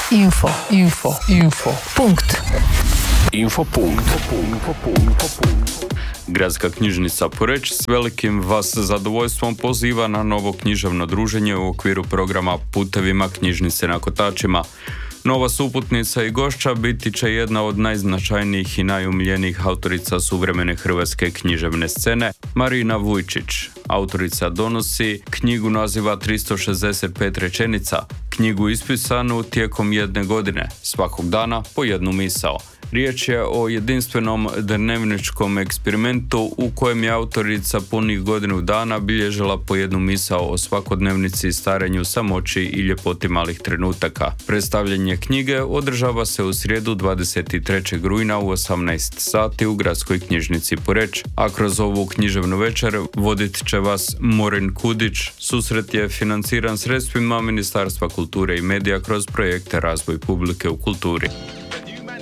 Info. Punkt. Gradska knjižnica Poreč s velikim vas zadovoljstvom poziva na novo književno druženje u okviru programa Putevima knjižnice na kotačima. Nova suputnica i gošća biti će jedna od najznačajnijih i najumiljenijih autorica suvremene hrvatske književne scene, Marina Vujčić. Autorica donosi knjigu naziva 365 rečenica, knjigu ispisanu tijekom jedne godine, svakog dana po jednu misao. Riječ je o jedinstvenom dnevničkom eksperimentu u kojem je autorica punih godinu dana bilježila po jednu misao o svakodnevnici, starenju, samoći i ljepoti malih trenutaka. Predstavljanje knjige održava se u srijedu 23. rujna u 18 sati u Gradskoj knjižnici Poreč, a kroz ovu književnu večer vodit će vas Morin Kudić. Susret je financiran sredstvima Ministarstva kulture i medija kroz projekte Razvoj publike u kulturi.